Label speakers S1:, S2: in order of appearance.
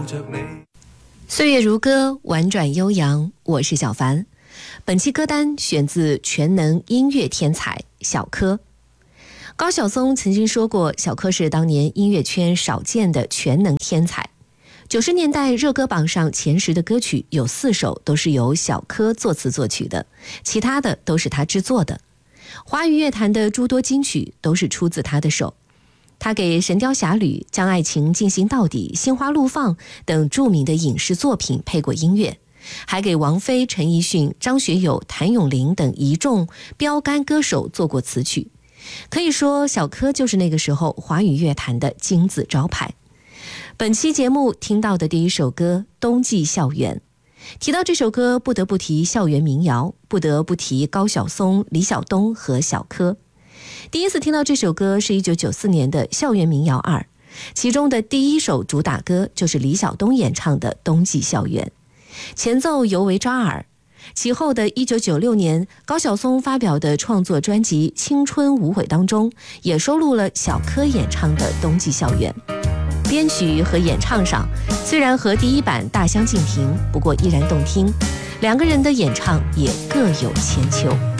S1: 着你。
S2: 岁月如歌，婉转悠扬，我是小凡。本期歌单选自全能音乐天才小柯。高晓松曾经说过，小柯是当年音乐圈少见的全能天才。90年代热歌榜上前10的歌曲有4首都是由小柯作词作曲的，其他的都是他制作的。华语乐坛的诸多金曲都是出自他的手。他给《神雕侠侣》《将爱情进行到底》《心花怒放》等著名的影视作品配过音乐，还给王菲、陈奕迅、张学友、谭咏麟等一众标杆歌手做过词曲。可以说，小柯就是那个时候华语乐坛的金字招牌。本期节目听到的第一首歌《冬季校园》，提到这首歌不得不提校园民谣，不得不提高晓松、李晓东和小柯。第一次听到这首歌是1994年的《校园民谣2》，其中的第一首主打歌就是李晓东演唱的《冬季校园》，前奏尤为抓耳。其后的1996年，高晓松发表的创作专辑《青春无悔》当中，也收录了小柯演唱的《冬季校园》。编曲和演唱上虽然和第一版大相径庭，不过依然动听，两个人的演唱也各有千秋。